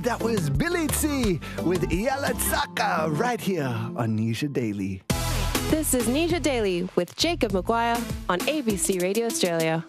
that was Billy T with Yalatsaka right here on Nisha Daily. This is Nisha Daily with Jacob Maguire on ABC Radio Australia.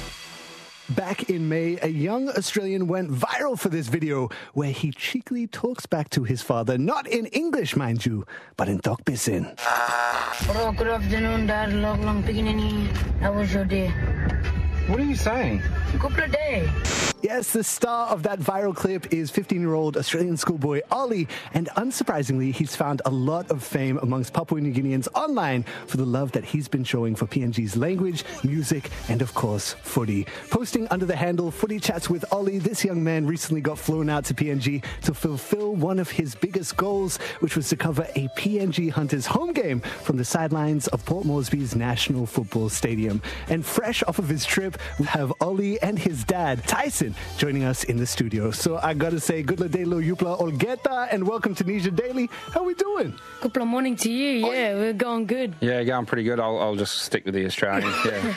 Back in May, a young Australian went viral for this video where he cheekily talks back to his father, not in English, mind you, but in Tok Pisin. Good afternoon, Dad. Long beginning. How was your day? What are you saying? Good day. Yes, the star of that viral clip is 15-year-old Australian schoolboy Ollie, and unsurprisingly, he's found a lot of fame amongst Papua New Guineans online for the love that he's been showing for PNG's language, music, and of course, footy. Posting under the handle Footy Chats with Ollie, this young man recently got flown out to PNG to fulfill one of his biggest goals, which was to cover a PNG Hunters home game from the sidelines of Port Moresby's National Football Stadium. And fresh off of his trip, we have Ollie and his dad, Tyson, joining us in the studio. So I gotta say, good day, lo yupla olgeta, and welcome to Nisha Daily. How we doing? Good morning to you. Yeah, we're going good. Yeah, going pretty good. I'll just stick with the Australian. Yeah,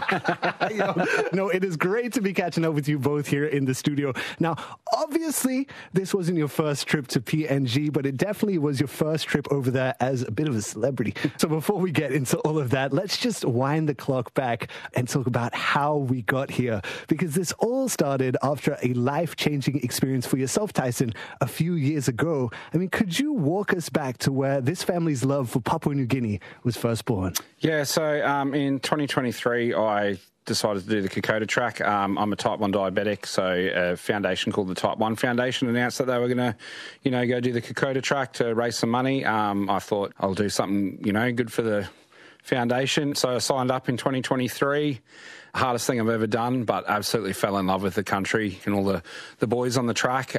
g'day. No, it is great to be catching up with you both here in the studio. Now, obviously, this wasn't your first trip to PNG, but it definitely was your first trip over there as a bit of a celebrity. So before we get into all of that, let's just wind the clock back and talk about how we got here, because this all started after a life-changing experience for yourself, Tyson, a few years ago. I mean, could you walk us back to where this family's love for Papua New Guinea was first born? Yeah, so in 2023, I decided to do the Kokoda track. I'm a type 1 diabetic, so a foundation called the Type 1 Foundation announced that they were going to, go do the Kokoda track to raise some money. I thought I'll do something, good for the foundation. So I signed up in 2023. Hardest thing I've ever done, but absolutely fell in love with the country and all the boys on the track.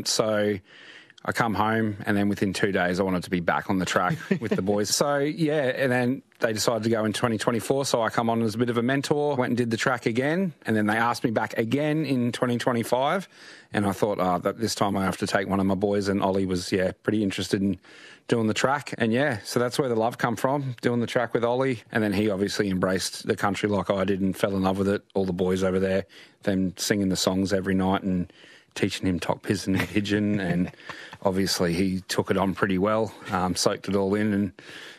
So I come home, and then within 2 days, I wanted to be back on the track with the boys. So, yeah, and then they decided to go in 2024, so I come on as a bit of a mentor, went and did the track again, and then they asked me back again in 2025, and I thought, that this time I have to take one of my boys, and Ollie was, pretty interested in doing the track. And, so that's where the love come from, doing the track with Ollie, and then he obviously embraced the country like I did and fell in love with it, all the boys over there, them singing the songs every night and teaching him Tok Pisin and Pidgin, and obviously he took it on pretty well, soaked it all in, and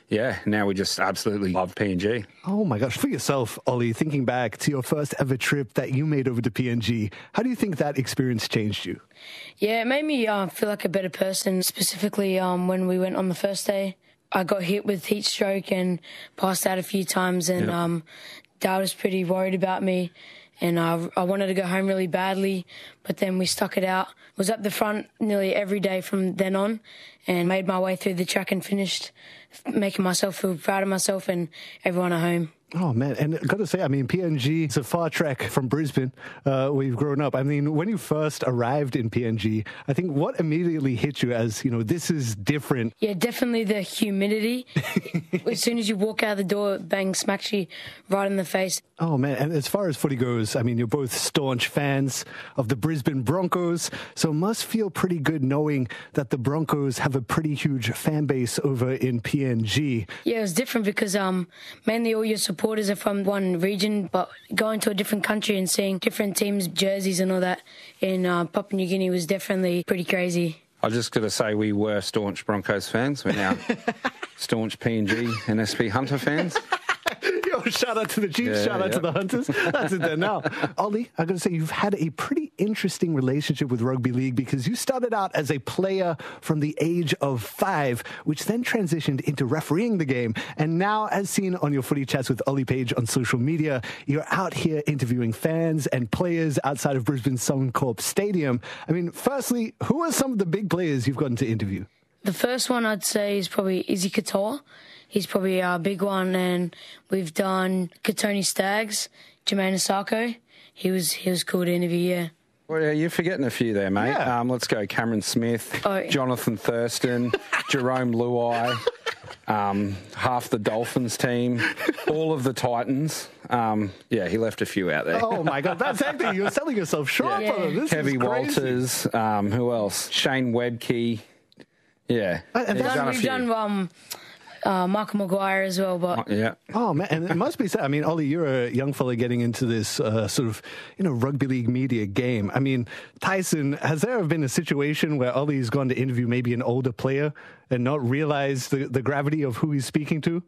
now we just absolutely love PNG. Oh my gosh, for yourself, Ollie, thinking back to your first ever trip that you made over to PNG, how do you think that experience changed you? Yeah, it made me feel like a better person, specifically when we went on the first day. I got hit with heat stroke and passed out a few times, and Dad was pretty worried about me. And I wanted to go home really badly, but then we stuck it out. Was up the front nearly every day from then on, and made my way through the track and finished, making myself feel proud of myself and everyone at home. Oh, man. And I've got to say, PNG is a far trek from Brisbane, where you've grown up. When you first arrived in PNG, I think what immediately hit you as, this is different? Yeah, definitely the humidity. As soon as you walk out the door, bang, smacks you right in the face. Oh, man. And as far as footy goes, you're both staunch fans of the Brisbane Broncos, so it must feel pretty good knowing that the Broncos have a pretty huge fan base over in PNG. Yeah, it was different because mainly all your supporters are from one region, but going to a different country and seeing different teams' jerseys and all that in Papua New Guinea was definitely pretty crazy. I just got to say we were staunch Broncos fans. We're now staunch PNG and SP Hunter fans. Shout out to the Chiefs, shout out to the Hunters. That's it there now. Ollie, I've got to say, you've had a pretty interesting relationship with rugby league because you started out as a player from the age of 5, which then transitioned into refereeing the game. And now, as seen on your Footy Chats with Ollie page on social media, you're out here interviewing fans and players outside of Brisbane's Suncorp Stadium. Firstly, who are some of the big players you've gotten to interview? The first one I'd say is probably Izzy Katoa. He's probably our big one, and we've done Katoni Staggs, Jermaine Asako. He was cool to interview, yeah. Well, yeah, you're forgetting a few there, mate. Yeah. Let's go Cameron Smith, Jonathan Thurston, Jerome Luai, half the Dolphins team, all of the Titans. He left a few out there. Oh, my God, that's hectic. You're selling yourself short, brother. This Kevy is crazy. Walters, who else? Shane Webke. Yeah. We've done Michael Maguire as well. But Yeah. Oh, man, and it must be sad. I mean, Ollie, you're a young fella getting into this sort of, rugby league media game. I mean, Tyson, has there ever been a situation where Ollie's gone to interview maybe an older player and not realize the gravity of who he's speaking to?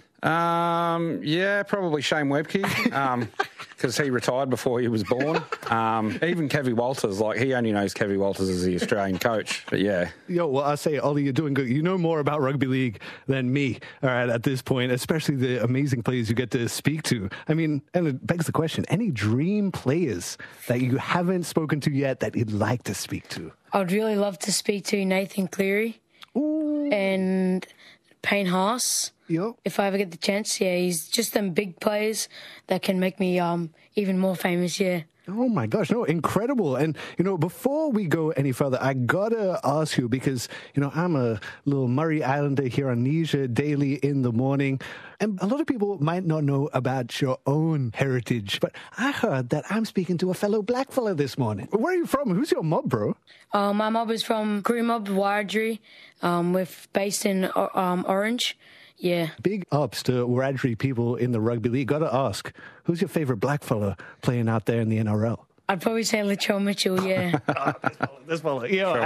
Yeah, probably Shane Webke, because he retired before he was born. Even Kevy Walters, he only knows Kevy Walters as the Australian coach. But yeah. Well, I say, Ollie, you're doing good. You know more about rugby league than me, all right, at this point, especially the amazing players you get to speak to. I mean, and it begs the question, any dream players that you haven't spoken to yet that you'd like to speak to? I'd really love to speak to Nathan Cleary and Payne Haas. Yep. If I ever get the chance, yeah, he's just them big players that can make me even more famous, yeah. Oh my gosh, no, incredible. And, before we go any further, I gotta ask you, because, I'm a little Murray Islander here on Nisha Daily in the morning, and a lot of people might not know about your own heritage, but I heard that I'm speaking to a fellow black fella this morning. Where are you from? Who's your mob, bro? My mob is from Koori Mob, Wiradjuri. We're based in Orange. Yeah. Big ups to Wiradjuri people in the rugby league. Gotta ask, who's your favorite black fella playing out there in the NRL? I'd probably say Latrell Mitchell, yeah. This fella.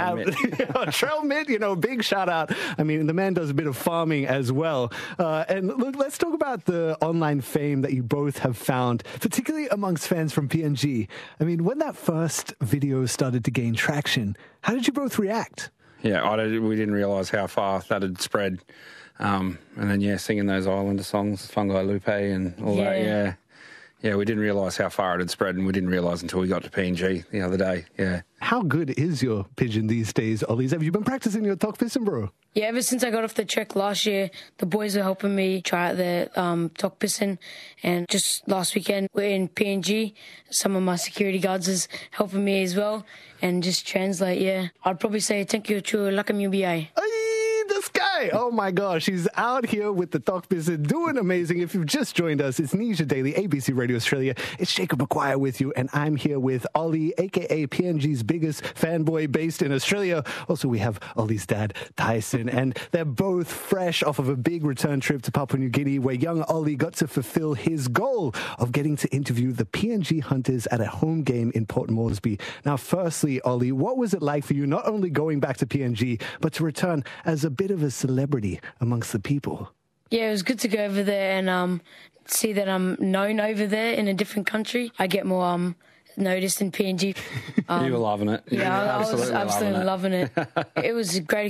Trell Mitt, big shout out. I mean, the man does a bit of farming as well. And look, let's talk about the online fame that you both have found, particularly amongst fans from PNG. I mean, when that first video started to gain traction, how did you both react? Yeah, we didn't realise how far that had spread. And then, singing those Islander songs, Fungi Lupe and all that, yeah. Yeah, we didn't realise how far it had spread, and we didn't realise until we got to PNG the other day, yeah. How good is your pigeon these days, Ollie? Have you been practising your talk piston, bro? Yeah, ever since I got off the trek last year, the boys were helping me try out the talk piston, and just last weekend we're in PNG. Some of my security guards is helping me as well, and just translate, yeah. I'd probably say thank you to Lakam UBI. This guy, oh my gosh, he's out here with the talk piston, doing amazing. If you've just joined us, it's Nisha Daily, ABC Radio Australia. It's Jacob Maguire with you, and I'm here with Ollie, a.k.a. PNG's biggest fanboy based in Australia. Also, we have Ollie's dad, Tyson, and they're both fresh off of a big return trip to Papua New Guinea, where young Ollie got to fulfill his goal of getting to interview the PNG Hunters at a home game in Port Moresby. Now, firstly, Ollie, what was it like for you not only going back to PNG, but to return as a bit of a celebrity amongst the people? Yeah, it was good to go over there and see that I'm known over there in a different country. I get more noticed in PNG. You were loving it. Yeah, I was absolutely loving it. It was a great